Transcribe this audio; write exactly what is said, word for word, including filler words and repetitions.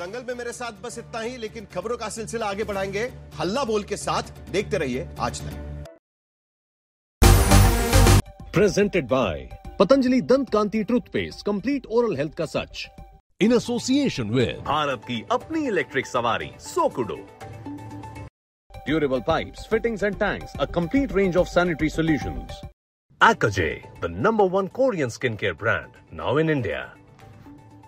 दंगल में मेरे साथ बस इतना ही, लेकिन खबरों का सिलसिला आगे बढ़ाएंगे हल्ला बोल के साथ। देखते रहिए आज तक। प्रेजेंटेड बाय पतंजलि दंत कांति टूथपेस्ट, कंप्लीट ओरल हेल्थ का सच, इन एसोसिएशन विद भारत की अपनी इलेक्ट्रिक सवारी सोकुडो। Durable pipes, fittings and tanks, a complete range of sanitary solutions. Akaje, the number one Korean skincare brand, now in India.